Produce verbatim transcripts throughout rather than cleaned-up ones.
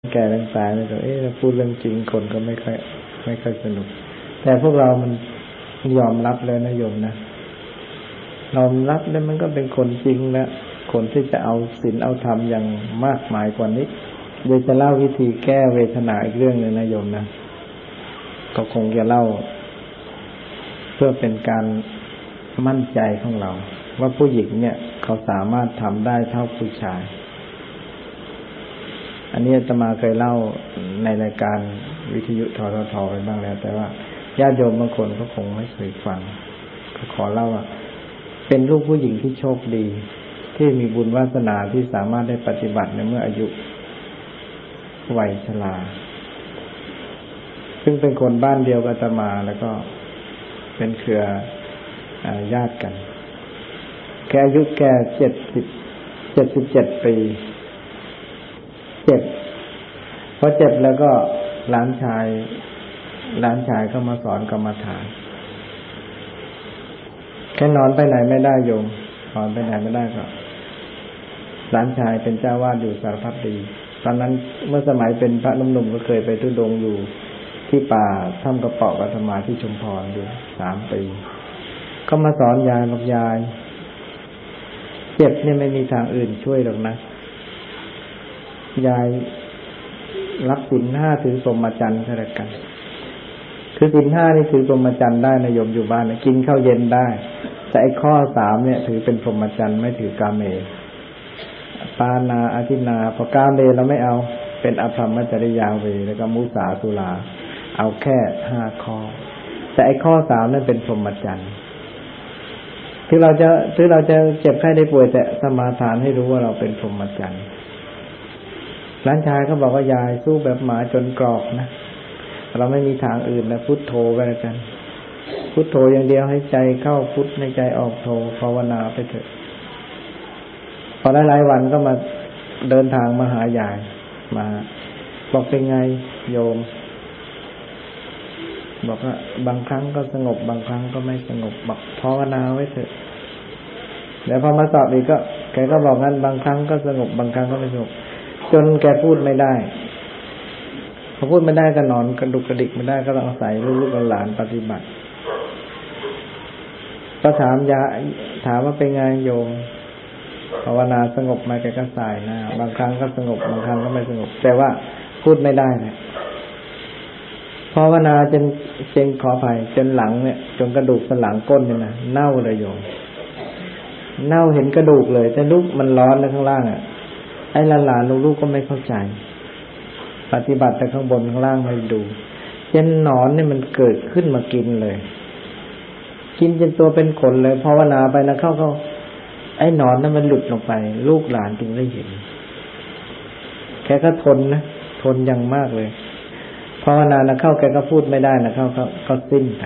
แก่ทั้งตายแล้วก็เอ๊ะพูดเรื่องจริงคนก็ไม่ค่อยไม่ค่อยสนุกแต่พวกเรามันยอมรับแล้วนะโยมนะยอมรับแล้วมันก็เป็นคนจริงแล้วคนที่จะเอาศีลเอาธรรมอย่างมากมายกว่านี้เดี๋ยวจะเล่าวิธีแก้เวทนาอีกเรื่องนึงนะโยมนะก็คงจะเล่าเพื่อเป็นการมั่นใจของเราว่าผู้หญิงเนี่ยเขาสามารถทำได้เท่าผู้ชายอันนี้อาตมาเคยเล่าในรายการวิทยุทททไปบ้างแล้วแต่ว่าญาติโยมบางคนก็คงไม่เคยฟังก็ขอเล่าว่าเป็นลูกผู้หญิงที่โชคดีที่มีบุญวาสนาที่สามารถได้ปฏิบัติในเมื่ออายุวัยชราซึ่งเป็นคนบ้านเดียวกับอาตมาแล้วก็เป็นเครือญาติกันแกอายุแกเจ็ดสิบเจ็ดสิบเจ็ดปีเจ็บพอเจ็บแล้วก็หลานชายหลานชายเข้ามาสอนกรรมฐานแค่นอนไปไหนไม่ได้โยมนอนไปไหนไม่ได้ก็หลานชายเป็นเจ้าวาดอยู่สารพัดดีตอนนั้นเมื่อสมัยเป็นพระหนุ่มๆก็เคยไปทุดงอยู่ที่ป่าถ้ำกระเปาะอาตมาที่ชุมพรอยู่สามปีก็มาสอนยายบอกยายเจ็บเนี่ยไม่มีทางอื่นช่วยหรอกนะยายรับศีลห้าถือพรหมจรรย์ก็แล้วกันคือศีลห้านี่ถือพรหมจรรย์ได้นะโยมอยู่บ้านนะกินข้าวเย็นได้แต่ไอ้ข้อสามเนี่ยถือเป็นพรหมจรรย์ไม่ถือกาเมปานาอาทินาพอกาเมเราไม่เอาเป็นอภรรมจริยาเวแล้วก็มุสาสุราเอาแค่ห้าข้อแต่ไอ้ข้อสามนั่นเป็นพรหมจรรย์ถึงเราจะถึงเราจะเจ็บไข้ได้ป่วยแต่สมาทานให้รู้ว่าเราเป็นพรหมจรรย์หลานชายเขาบอกว่ายายสู้แบบหมาจนกรอกนะเราไม่มีทางอื่นนะพุทโธไปแล้วกันพุทโธอย่างเดียวให้ใจเข้าพุทในใจออกโธภาวนาไปเถอะพอหลายๆวันก็มาเดินทางมาหายายมาบอกเป็นไงโยมบอกว่าบางครั้งก็สงบบางครั้งก็ไม่สงบบอกภาวนาไว้เถอะแล้วพอมาสอบอีกก็แกก็บอกงั้นบางครั้งก็สงบบางครั้งก็ไม่สงบจนแกพูดไม่ได้พอพูดไม่ได้ก็นอนกระดุกกระดิกไม่ได้ก็ต้องอาศัยลูกๆหลานปฏิบัติก็ถามยาถามว่าเป็นไงโยมภาวนาสงบไหมแกก็สายหน้าบางครั้งก็สงบบางครั้งก็ไม่สงบแต่ว่าพูดไม่ได้นะภาวนาจนเจงขออภัยจนหลังเนี่ยจนกระดูกสันหลังก้นเนี่ยนะเน่าเลยโยมเน่าเห็นกระดูกเลยแต่ลูกมันร้อนนะข้างล่างอ่ะไอ้หลานๆลูกๆก็ไม่เข้าใจปฏิบัติแต่ข้างบนข้างล่างไม่ดูจนหนอนเนี่ยมันเกิดขึ้นมากินเลยกินจนตัวเป็นขนเลยภาวนาไปนะเข้าเข้าไอ้หนอนนั้นมันหลุดลงไปลูกหลานจึงได้เห็นแกก็ทนนะทนอย่างมากเลยภาวนานะเข้าแกก็พูดไม่ได้นะเข้าเขาก็สิ้นไป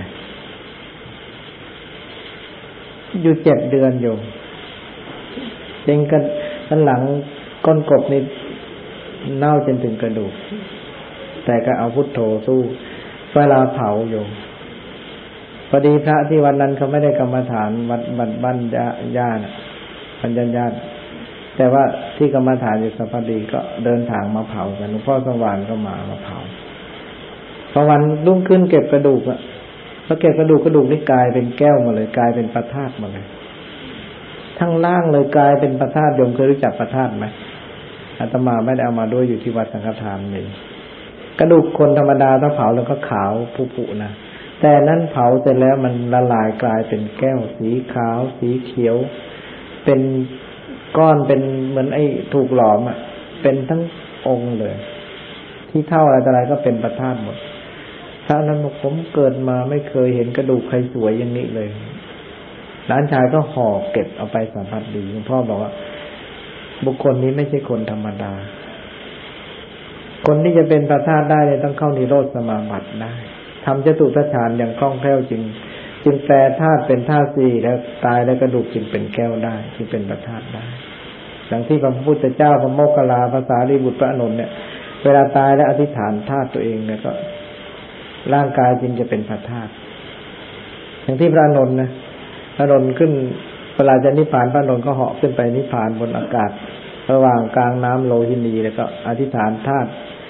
อยู่เจ็ดเดือนอยู่จริงกันด้านหลังก้นกบนี่เน่าจนถึงกระดูกแต่ก็เอาพุทโธสู้เวลาเผาอยู่พอดีพระที่วันนั้นเขาไม่ได้กรรมฐานวัดบัดบ้านญาติปัญญาญาติแต่ว่าที่กรรมฐานอยู่สัพพดีก็เดินทางมาเผากันหลวงพ่อสว่างก็มามาเผาพอวันรุ่งขึ้นเก็บกระดูกอ่ะพอเก็บกระดูกกระดูกนี่กลายเป็นแก้วหมดเลยกลายเป็นพระธาตุหมดเลยทั้งล่างเลยกลายเป็นพระธาตุโยมเคยรู้จักพระธาตุไหมอาตมาไม่ได้เอามาด้วยอยู่ที่วัดสังฆทานนี่กระดูกคนธรรมดาถ้าเผาแล้วก็ขาวผุๆนะแต่นั้นเผาเสร็จแล้วมันละลายกลายเป็นแก้วสีขาวสีเขียวเป็นก้อนเป็นเหมือนไอ้ถูกหลอมอ่ะเป็นทั้งองค์เลยที่เท่าอะไรอะไรก็เป็นพระธาตุหมดพระนั้นบอกผมเกิดมาไม่เคยเห็นกระดูกใครสวยอย่างนี้เลยหลานชายก็ห่อเก็บเอาไปสัมผัสดีหลวงพ่อบอกว่าบุคคลนี้ไม่ใช่คนธรรมดาคนที่จะเป็นพระธาตุได้เนี่ยต้องเข้านิโรธสมาบัติได้ทำจตุตฌานอย่างคล่องแคล่วจริงจึงแปลธาตุเป็นธาตุสี่แล้วตายแล้วกระดูกจึงเป็นแก้วได้จึงเป็นพระธาตุได้ดังที่พระพุทธเจ้าพระโมคคัลลาภาษารีบุตรพระอานนท์เนี่ยเวลาตายแล้วอธิษฐานธาตุตัวเองเนี่ยก็ร่างกายจึงจะเป็นพระธาตุอย่างที่พระอานนท์นะพระอานนท์ขึ้นเวลาจะนิพพานพระอานนท์ก็เหาะขึ้นไปนิพพานบนอากาศระหว่างกลางน้ำโลหินีแล้วก็อธิษฐานธาตุ